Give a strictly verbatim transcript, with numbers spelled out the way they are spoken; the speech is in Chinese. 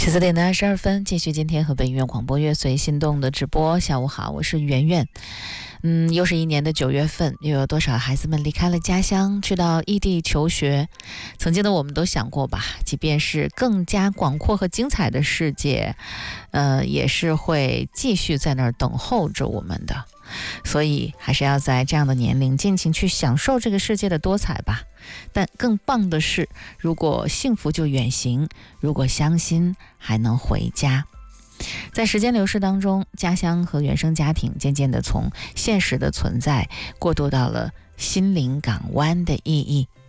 十四点的二十二分，继续今天河北音乐广播乐随心动的直播。下午好，我是圆圆。嗯，又是一年的九月份，又有多少孩子们离开了家乡，去到异地求学？曾经的我们都想过吧，即便是更加广阔和精彩的世界，呃，也是会继续在那儿等候着我们的。所以还是要在这样的年龄尽情去享受这个世界的多彩吧。但更棒的是，如果幸福就远行，如果伤心还能回家。在时间流逝当中，家乡和原生家庭渐渐地从现实的存在过渡到了心灵港湾的意义。